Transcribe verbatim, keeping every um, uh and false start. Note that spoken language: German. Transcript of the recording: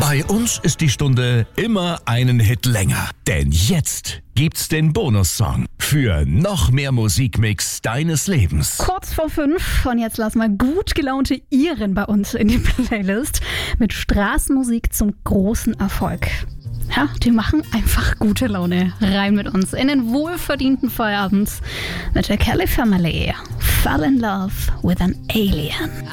Bei uns ist die Stunde immer einen Hit länger. Denn jetzt gibt's den Bonussong für noch mehr Musikmix deines Lebens. Kurz vor fünf und jetzt lassen wir gut gelaunte Iren bei uns in die Playlist mit Straßenmusik zum großen Erfolg. Ja, die machen einfach gute Laune. Rein mit uns in den wohlverdienten Feierabend mit der Kelly Family. Fall in love with an alien.